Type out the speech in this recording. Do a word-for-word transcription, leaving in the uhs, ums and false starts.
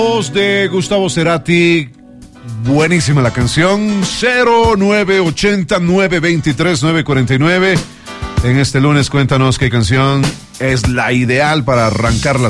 Voz de Gustavo Cerati. Buenísima la canción. Cero nueve ochenta nueve veintitrés nueve cuarenta y nueve. En este lunes cuéntanos qué canción es la ideal para arrancar la